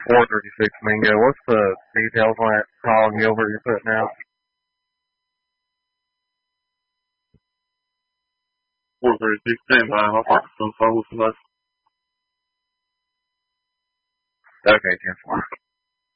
436 Mingo. What's the details on that tall and Gilbert you're putting out? 436, stand by. I'll talk to some folks. Okay, 10-4.